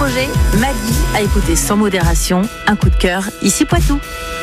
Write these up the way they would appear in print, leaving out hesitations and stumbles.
projet, Maggie a écouté sans modération un coup de cœur ici Poitou.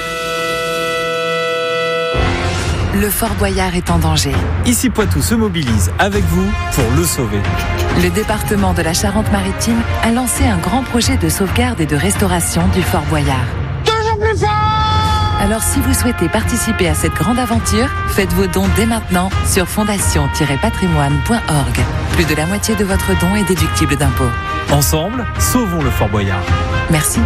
Le Fort Boyard est en danger. Ici Poitou se mobilise avec vous pour le sauver. Le département de la Charente-Maritime a lancé un grand projet de sauvegarde et de restauration du Fort Boyard. Toujours plus fort! Alors si vous souhaitez participer à cette grande aventure, faites vos dons dès maintenant sur fondation-patrimoine.org. Plus de la moitié de votre don est déductible d'impôts. Ensemble, sauvons le Fort Boyard. Merci.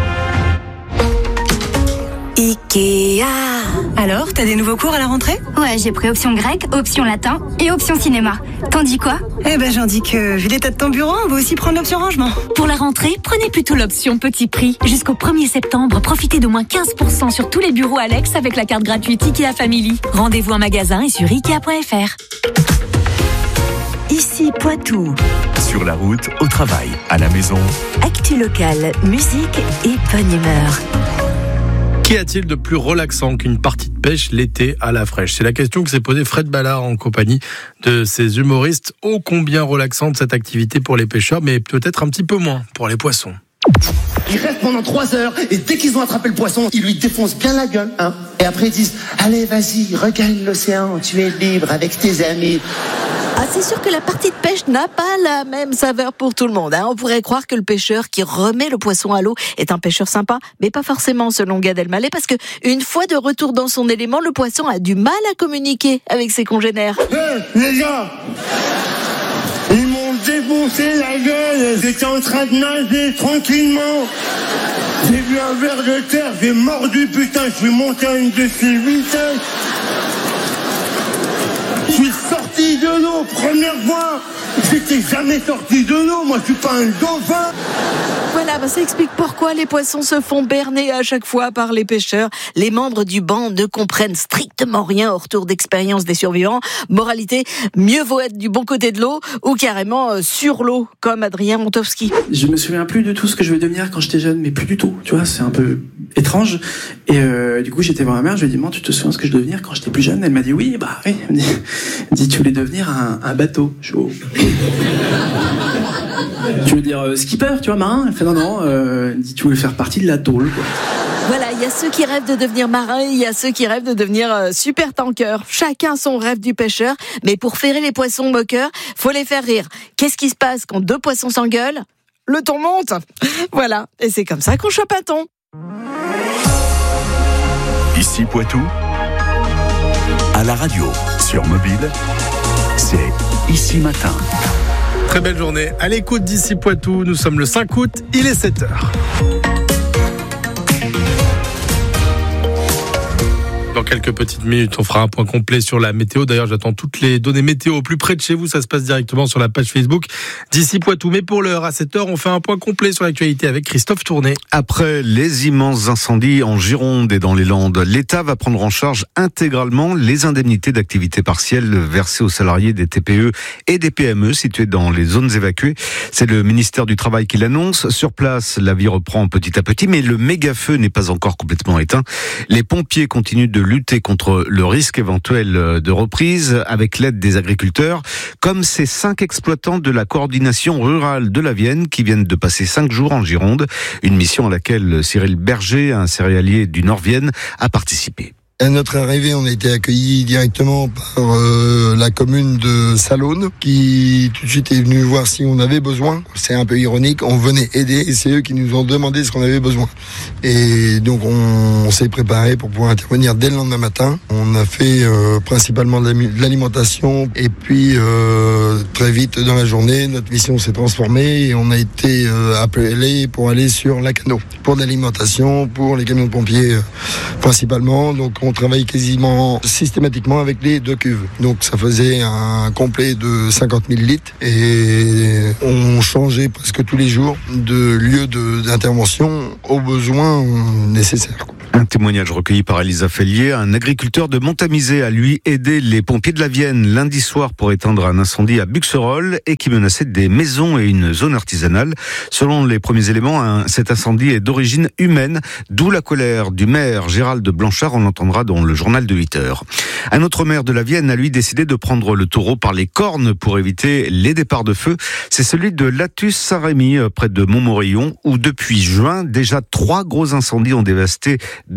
Ikea. Alors, t'as des nouveaux cours à la rentrée ? Ouais, j'ai pris option grec, option latin et option cinéma. T'en dis quoi ? Eh ben, j'en dis que, vu l'état de ton bureau, on va aussi prendre l'option rangement. Pour la rentrée, prenez plutôt l'option petit prix. Jusqu'au 1er septembre, profitez d'au moins 15% sur tous les bureaux Alex avec la carte gratuite Ikea Family. Rendez-vous en magasin et sur Ikea.fr. Ici Poitou. Sur la route, au travail, à la maison. Actu locale, musique et bonne humeur. Qu'y a-t-il de plus relaxant qu'une partie de pêche l'été à la fraîche ? C'est la question que s'est posée Fred Ballard en compagnie de ses humoristes. Ô combien relaxante cette activité pour les pêcheurs, mais peut-être un petit peu moins pour les poissons. Ils restent pendant 3 heures et dès qu'ils ont attrapé le poisson, ils lui défoncent bien la gueule. Et après ils disent « Allez, vas-y, regagne l'océan, tu es libre avec tes amis ». Ah, c'est sûr que la partie de pêche n'a pas la même saveur pour tout le monde. On pourrait croire que le pêcheur qui remet le poisson à l'eau est un pêcheur sympa, mais pas forcément selon Gad Elmaleh, parce que une fois de retour dans son élément, le poisson a du mal à communiquer avec ses congénères. Les gars, ils m'ont défoncé la gueule. J'étais en train de nager tranquillement. J'ai vu un ver de terre, j'ai mordu, putain, je suis monté à une de ces vitesses. Je suis sorti de l'eau, première fois. J'étais jamais sorti de l'eau, moi je suis pas un dauphin. Voilà, ça explique pourquoi les poissons se font berner à chaque fois par les pêcheurs. Les membres du banc ne comprennent strictement rien au retour d'expérience des survivants. Moralité, mieux vaut être du bon côté de l'eau ou carrément sur l'eau, comme Adrien Montowski. Je me souviens plus de tout ce que je vais devenir quand j'étais jeune, mais plus du tout, tu vois, c'est un peu étrange. Et du coup, j'étais voir ma mère, je lui ai dit, maman, tu te souviens de ce que je devais devenir quand j'étais plus jeune ? Elle m'a dit, oui, bah oui. Elle me dit, tu voulais devenir un bateau. Je suis tu veux dire skipper, tu vois, marin ? Elle fait non, elle dit tu voulais faire partie de la tôle, quoi. Voilà, il y a ceux qui rêvent de devenir marin, il y a ceux qui rêvent de devenir super tanker. Chacun son rêve du pêcheur, mais pour ferrer les poissons moqueurs, faut les faire rire. Qu'est-ce qui se passe quand 2 poissons s'engueulent ? Le thon monte. Voilà, et c'est comme ça qu'on chope un thon. Ici Poitou, à la radio, sur mobile, c'est Ici Matin. Très belle journée à l'écoute d'Ici Poitou. Nous sommes le 5 août, il est 7h. Dans quelques petites minutes, on fera un point complet sur la météo. D'ailleurs, j'attends toutes les données météo au plus près de chez vous. Ça se passe directement sur la page Facebook d'Ici Poitou. Mais pour l'heure, à 7h, on fait un point complet sur l'actualité avec Christophe Tourné. Après les immenses incendies en Gironde et dans les Landes, l'État va prendre en charge intégralement les indemnités d'activité partielle versées aux salariés des TPE et des PME situés dans les zones évacuées. C'est le ministère du Travail qui l'annonce. Sur place, la vie reprend petit à petit, mais le méga-feu n'est pas encore complètement éteint. Les pompiers continuent de lutter contre le risque éventuel de reprise avec l'aide des agriculteurs, comme ces 5 exploitants de la coordination rurale de la Vienne qui viennent de passer 5 jours en Gironde, une mission à laquelle Cyril Berger, un céréalier du Nord-Vienne, a participé. À notre arrivée, on a été accueillis directement par la commune de Salonne, qui tout de suite est venue voir si on avait besoin. C'est un peu ironique, on venait aider et c'est eux qui nous ont demandé ce qu'on avait besoin. Et donc on s'est préparé pour pouvoir intervenir dès le lendemain matin. On a fait principalement de l'alimentation et puis très vite dans la journée, notre mission s'est transformée et on a été appelé pour aller sur Lacanau pour de l'alimentation, pour les camions de pompiers principalement. Donc on travaille quasiment systématiquement avec les 2 cuves. Donc ça faisait un complet de 50 000 litres et on changeait presque tous les jours de lieu d'intervention aux besoins nécessaires. Un témoignage recueilli par Elisa Fellier. Un agriculteur de Montamisé a lui aidé les pompiers de la Vienne lundi soir pour éteindre un incendie à Buxerolles et qui menaçait des maisons et une zone artisanale. Selon les premiers éléments, cet incendie est d'origine humaine, d'où la colère du maire Gérald Blanchard. On l'entendra dans le journal de 8h. Un autre maire de la Vienne a lui décidé de prendre le taureau par les cornes pour éviter les départs de feu. C'est celui de Latus-Saint-Rémy, près de Montmorillon, où depuis juin, déjà 3 gros incendies ont dévasté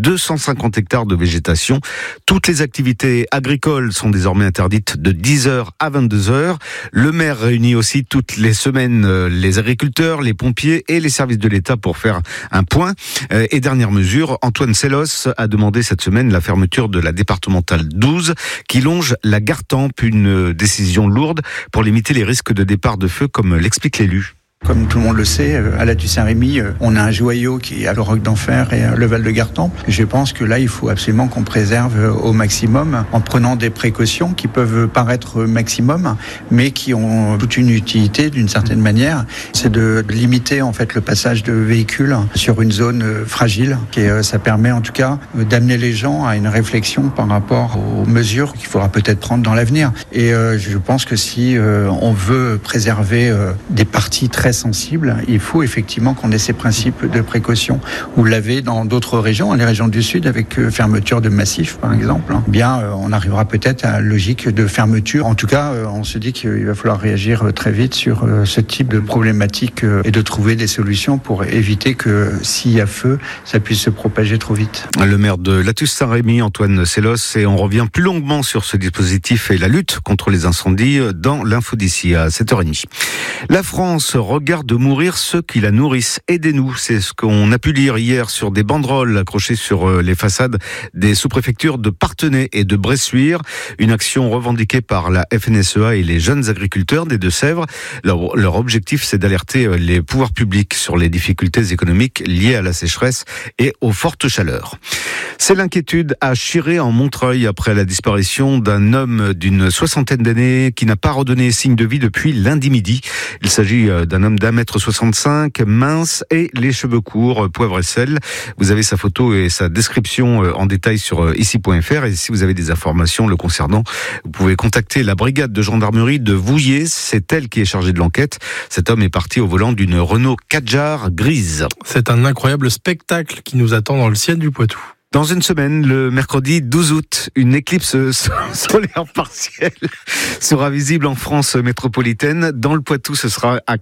250 hectares de végétation. Toutes les activités agricoles sont désormais interdites de 10h à 22h. Le maire réunit aussi toutes les semaines les agriculteurs, les pompiers et les services de l'État pour faire un point. Et dernière mesure, Antoine Sellos a demandé cette semaine la fermeture de la départementale 12 qui longe la Gartempe, une décision lourde pour limiter les risques de départ de feu, comme l'explique l'élu. Comme tout le monde le sait, à Latus-Saint-Rémy, on a un joyau qui est à le Roc d'Enfer et le Val de Gartempe. Je pense que là, il faut absolument qu'on préserve au maximum en prenant des précautions qui peuvent paraître maximum, mais qui ont toute une utilité d'une certaine manière. C'est de limiter en fait le passage de véhicules sur une zone fragile. Et ça permet en tout cas d'amener les gens à une réflexion par rapport aux mesures qu'il faudra peut-être prendre dans l'avenir. Et je pense que si on veut préserver des parties très sensible, il faut effectivement qu'on ait ces principes de précaution. Vous l'avez dans d'autres régions, les régions du Sud, avec fermeture de massifs par exemple. Bien, on arrivera peut-être à la logique de fermeture. En tout cas, on se dit qu'il va falloir réagir très vite sur ce type de problématique et de trouver des solutions pour éviter que s'il y a feu, ça puisse se propager trop vite. Le maire de Latus-Saint-Rémy, Antoine Sellos, et on revient plus longuement sur ce dispositif et la lutte contre les incendies dans l'info d'ici à 7h30. La France regarde mourir ceux qui la nourrissent. Aidez-nous, c'est ce qu'on a pu lire hier sur des banderoles accrochées sur les façades des sous-préfectures de Parthenay et de Bressuire. Une action revendiquée par la FNSEA et les jeunes agriculteurs des Deux-Sèvres. Leur objectif, c'est d'alerter les pouvoirs publics sur les difficultés économiques liées à la sécheresse et aux fortes chaleurs. C'est l'inquiétude à Chiré en Montreuil après la disparition d'un homme d'une 60aine d'années qui n'a pas redonné signe de vie depuis lundi midi. Il s'agit d'un homme d'1m65, mince et les cheveux courts, poivre et sel. Vous avez sa photo et sa description en détail sur ici.fr. Et si vous avez des informations le concernant, vous pouvez contacter la brigade de gendarmerie de Vouillers. C'est elle qui est chargée de l'enquête. Cet homme est parti au volant d'une Renault Kadjar grise. C'est un incroyable spectacle qui nous attend dans le ciel du Poitou. Dans une semaine, le mercredi 12 août, une éclipse solaire partielle sera visible en France métropolitaine. Dans le Poitou, ce sera à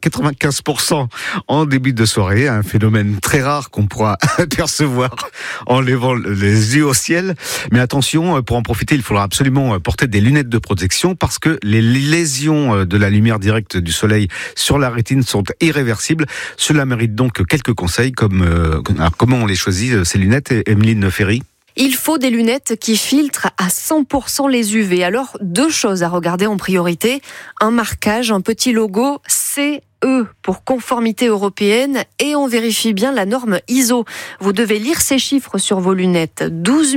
95% en début de soirée. Un phénomène très rare qu'on pourra apercevoir en levant les yeux au ciel. Mais attention, pour en profiter, il faudra absolument porter des lunettes de protection parce que les lésions de la lumière directe du soleil sur la rétine sont irréversibles. Cela mérite donc quelques conseils comme alors comment on les choisit, ces lunettes, Emeline Ferry? Il faut des lunettes qui filtrent à 100% les UV. Alors, 2 choses à regarder en priorité. Un marquage, un petit logo CE pour conformité européenne et on vérifie bien la norme ISO. Vous devez lire ces chiffres sur vos lunettes.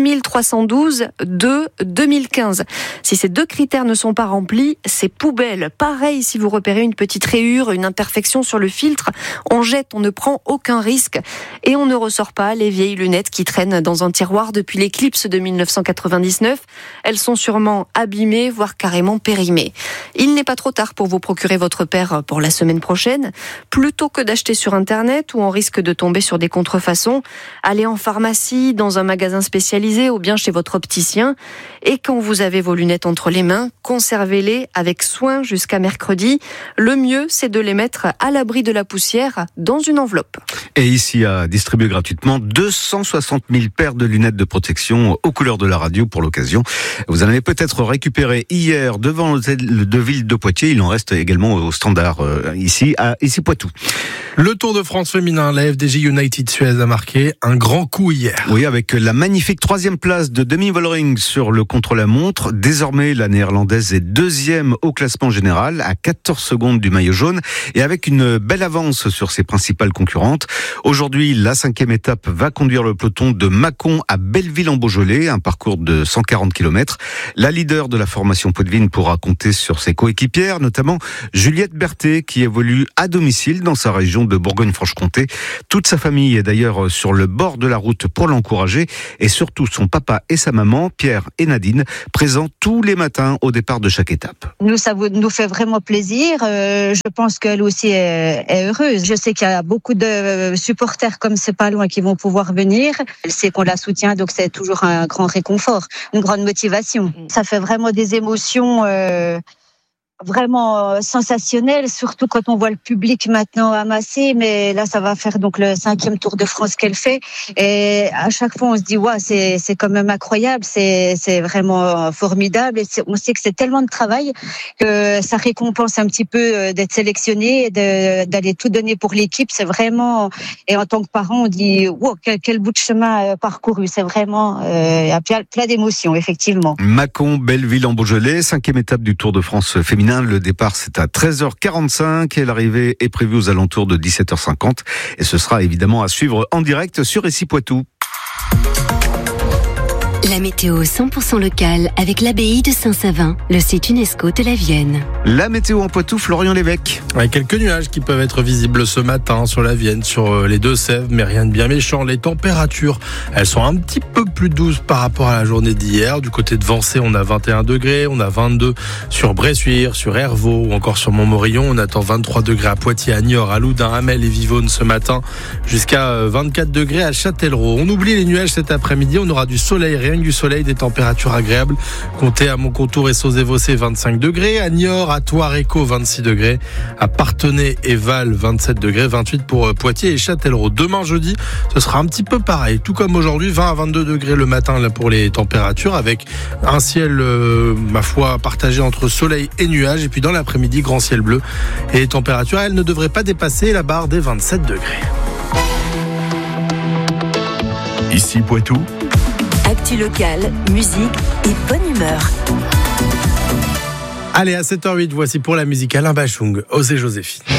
12312 de 2015. Si ces 2 critères ne sont pas remplis, c'est poubelle. Pareil, si vous repérez une petite rayure, une imperfection sur le filtre, on jette, on ne prend aucun risque et on ne ressort pas les vieilles lunettes qui traînent dans un tiroir depuis l'éclipse de 1999. Elles sont sûrement abîmées, voire carrément périmées. Il n'est pas trop tard pour vous procurer votre paire pour la semaine prochaine. Plutôt que d'acheter sur Internet où on risque de tomber sur des contrefaçons, allez en pharmacie, dans un magasin spécialisé ou bien chez votre opticien. Et quand vous avez vos lunettes entre les mains, conservez-les avec soin jusqu'à mercredi. Le mieux, c'est de les mettre à l'abri de la poussière dans une enveloppe. Et ici, à distribuer gratuitement 260 000 paires de lunettes de protection aux couleurs de la radio pour l'occasion. Vous en avez peut-être récupéré hier devant l'hôtel de ville de Poitiers. Il en reste également au standard ici Poitou. Le Tour de France féminin, la FDJ United Suez a marqué un grand coup hier. Oui, avec la magnifique 3e place de Demi Vollering sur le contre-la-montre. Désormais, la néerlandaise est 2e au classement général, à 14 secondes du maillot jaune, et avec une belle avance sur ses principales concurrentes. Aujourd'hui, la 5e étape va conduire le peloton de Mâcon à Belleville-en-Beaujolais, un parcours de 140 km. La leader de la formation Poitvin pourra compter sur ses coéquipières, notamment Juliette Berthet, qui évolue à domicile dans sa région de Bourgogne-Franche-Comté. Toute sa famille est d'ailleurs sur le bord de la route pour l'encourager et surtout son papa et sa maman, Pierre et Nadine, présents tous les matins au départ de chaque étape. Nous, ça nous fait vraiment plaisir. Je pense qu'elle aussi est heureuse. Je sais qu'il y a beaucoup de supporters comme c'est pas loin qui vont pouvoir venir. Elle sait qu'on la soutient, donc c'est toujours un grand réconfort, une grande motivation. Ça fait vraiment des émotions vraiment sensationnelles, surtout quand on voit le public maintenant amassé. Mais là, ça va faire donc le 5e Tour de France qu'elle fait. Et à chaque fois, on se dit, ouais, c'est quand même incroyable, c'est vraiment formidable. Et on sait que c'est tellement de travail que ça récompense un petit peu d'être sélectionné et d'aller tout donner pour l'équipe. C'est vraiment, et en tant que parent, on dit, wow, quel bout de chemin parcouru. C'est vraiment, il y a plein d'émotions, effectivement. Mâcon, Belleville en Beaujolais, 5e étape du Tour de France féminin. Le départ, c'est à 13h45 et l'arrivée est prévue aux alentours de 17h50. Et ce sera évidemment à suivre en direct sur Ici Poitou. La météo 100% locale avec l'abbaye de Saint-Savin, le site UNESCO de la Vienne. La météo en Poitou, Florian Lévesque. Avec quelques nuages qui peuvent être visibles ce matin sur la Vienne, sur les Deux-Sèvres, mais rien de bien méchant. Les températures, elles sont un petit peu plus douces par rapport à la journée d'hier. Du côté de Vancé, on a 21 degrés, on a 22 sur Bressuire, sur Hervaux ou encore sur Montmorillon. On attend 23 degrés à Poitiers, à Niort, à Loudun, à Mel et Vivonne ce matin, jusqu'à 24 degrés à Châtellerault. On oublie les nuages cet après-midi, on aura du soleil, rien que du soleil, des températures agréables. Comptez à Montcontour et Sauzé-Vossé 25 degrés, à Niort, à Thouars-Écault 26 degrés, à Parthenay et Val 27 degrés, 28 pour Poitiers et Châtellerault. Demain jeudi, ce sera un petit peu pareil, tout comme aujourd'hui, 20 à 22 degrés le matin là pour les températures, avec un ciel, ma foi, partagé entre soleil et nuages, et puis dans l'après-midi, grand ciel bleu. Et les températures, elles ne devraient pas dépasser la barre des 27 degrés. Ici Poitou. Actu locale, musique et bonne humeur. Allez, à 7h08, voici pour la musique Alain Bachung, Osez Joséphine.